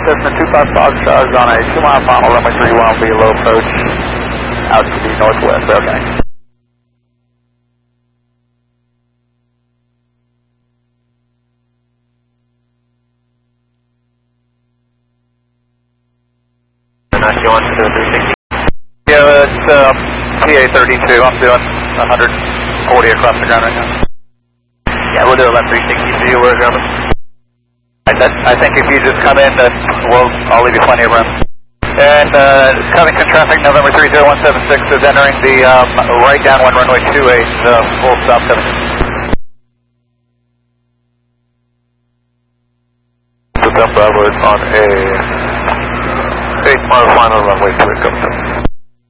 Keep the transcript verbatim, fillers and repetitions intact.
Cessna two five Foxtrot is on a two mile final runway three one, be a low approach out to the northwest. Okay. You want to do a three sixty? Yeah, it's uh, P A thirty-two. I'm doing one hundred forty across the ground right now. Yeah, we'll do about three sixty for you. Where's Robert? I, that, I think if you just come in, then we'll, I'll leave you plenty of room. And uh, Covington traffic, November three zero one seven six is entering the um, right downwind runway two eight, uh, full stop Covington. November is on a eight mile final runway two eight Covington.